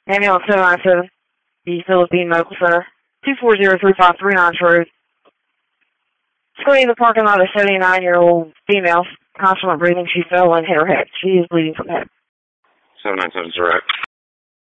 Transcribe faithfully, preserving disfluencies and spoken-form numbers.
Ambulance seven nine seven, the Philippine Medical Center, two four zero three five three nine Road. Screening the parking lot, a seventy-nine-year-old female, constant breathing. She fell and hit her head. She is bleeding from the head. seven nine seven, direct.